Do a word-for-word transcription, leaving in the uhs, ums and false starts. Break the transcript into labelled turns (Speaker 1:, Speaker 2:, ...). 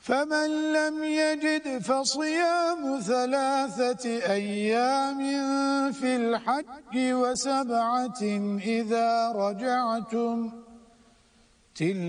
Speaker 1: فمن لم يجد فصيام ثلاثة أيام في الحج وسبعة إذا رجعتم تلك